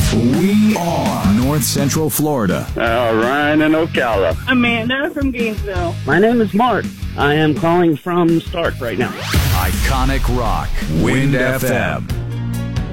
We are North Central Florida. Ryan in Ocala. Amanda from Gainesville. My name is Mark. I am calling from Stark right now. Iconic Rock. Wind FM.